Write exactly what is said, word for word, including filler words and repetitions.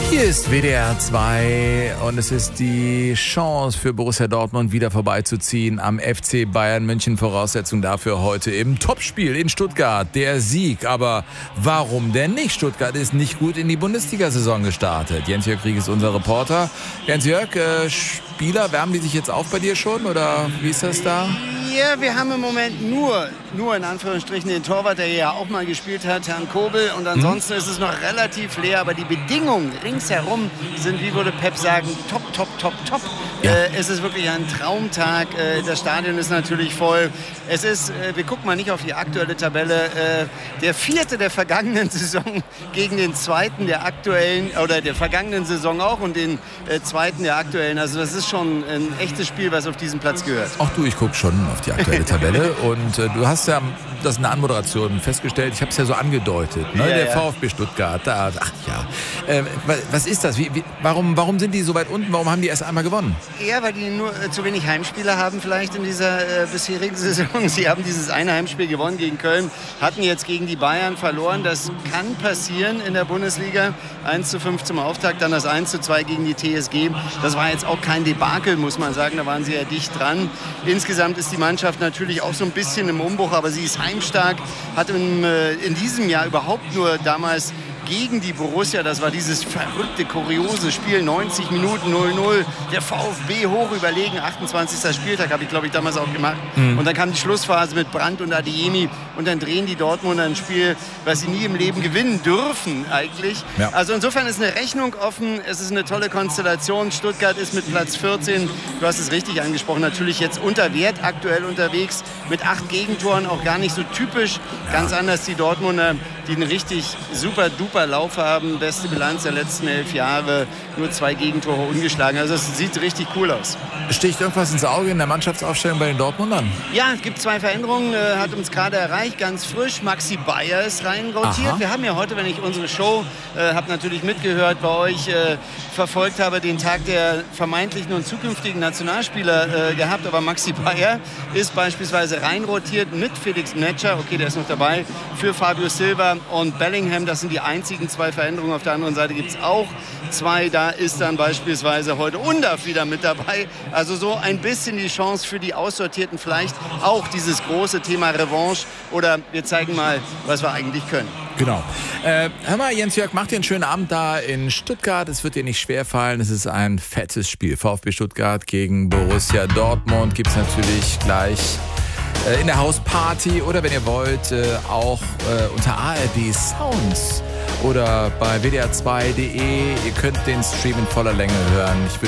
Hier ist W D R zwei und es ist die Chance für Borussia Dortmund wieder vorbeizuziehen am F C Bayern München. Voraussetzung dafür heute im Topspiel in Stuttgart, der Sieg. Aber warum denn nicht? Stuttgart ist nicht gut in die Bundesliga-Saison gestartet. Jens-Jörg Krieg ist unser Reporter. Jens-Jörg, äh, Spieler, wärmen die sich jetzt auf bei dir schon oder wie ist das da? Ja, wir haben im Moment nur, nur in Anführungsstrichen den Torwart, der ja auch mal gespielt hat, Herrn Kobel. Und ansonsten hm. ist es noch relativ leer. Aber die Bedingungen ringsherum sind, wie würde Pep sagen, top, top, top, top. Ja. Äh, es ist wirklich ein Traumtag. Äh, das Stadion ist natürlich voll. Es ist, äh, wir gucken mal nicht auf die aktuelle Tabelle, äh, der vierte der vergangenen Saison gegen den zweiten der aktuellen, oder der vergangenen Saison auch und den äh, zweiten der aktuellen. Also das ist schon ein echtes Spiel, was auf diesen Platz gehört. Auch du, ich gucke schon auf die aktuelle Tabelle und äh, du hast ja das in der Anmoderation festgestellt, ich habe es ja so angedeutet, ne? Ja, der ja. VfB Stuttgart, da, ach ja, äh, was ist das, wie, wie, warum, warum sind die so weit unten, warum haben die erst einmal gewonnen? Ja, weil die nur äh, zu wenig Heimspiele haben vielleicht in dieser äh, bisherigen Saison. Sie haben dieses eine Heimspiel gewonnen gegen Köln, hatten jetzt gegen die Bayern verloren, das kann passieren in der Bundesliga, eins zu fünf zum Auftakt, dann das eins zu zwei gegen die T S G, das war jetzt auch kein Debakel, muss man sagen, da waren sie ja dicht dran. Insgesamt ist die Mannschaft natürlich auch so ein bisschen im Umbruch, aber sie ist heimstark, hat in, in diesem Jahr überhaupt nur damals gegen die Borussia, das war dieses verrückte, kuriose Spiel, neunzig Minuten null null, der VfB hoch überlegen, achtundzwanzigster Spieltag, habe ich glaube ich damals auch gemacht. Mhm. Und dann kam die Schlussphase mit Brandt und Adeyemi und dann drehen die Dortmunder ein Spiel, was sie nie im Leben gewinnen dürfen eigentlich. Ja. Also insofern ist eine Rechnung offen, es ist eine tolle Konstellation. Stuttgart ist mit Platz vierzehn, du hast es richtig angesprochen, natürlich jetzt unter Wert aktuell unterwegs, mit acht Gegentoren, auch gar nicht so typisch, ja. Ganz anders die Dortmunder, die einen richtig super duper Lauf haben, beste Bilanz der letzten elf Jahre, nur zwei Gegentore ungeschlagen. Also es sieht richtig cool aus. Sticht irgendwas ins Auge in der Mannschaftsaufstellung bei den Dortmundern? Ja, es gibt zwei Veränderungen, äh, hat uns gerade erreicht, ganz frisch. Maxi Bayer ist reinrotiert. Aha. Wir haben ja heute, wenn ich unsere Show, äh, habe natürlich mitgehört, bei euch äh, verfolgt habe, den Tag der vermeintlichen und zukünftigen Nationalspieler äh, gehabt. Aber Maxi Bayer ist beispielsweise reinrotiert mit Felix Metscher, okay, der ist noch dabei, für Fabio Silva und Bellingham. Das sind die einzigen zwei Veränderungen. Auf der anderen Seite gibt es auch zwei. Da ist dann beispielsweise heute Undav wieder mit dabei. Also so ein bisschen die Chance für die Aussortierten, vielleicht auch dieses große Thema Revanche oder wir zeigen mal, was wir eigentlich können. Genau. Äh, hör mal, Jens-Jörg, mach dir einen schönen Abend da in Stuttgart. Es wird dir nicht schwerfallen. Es ist ein fettes Spiel. VfB Stuttgart gegen Borussia Dortmund gibt es natürlich gleich äh, in der Hausparty oder wenn ihr wollt, äh, auch äh, unter A R D Sounds oder bei W D R zwei punkt de. Ihr könnt den Stream in voller Länge hören. Ich wünsche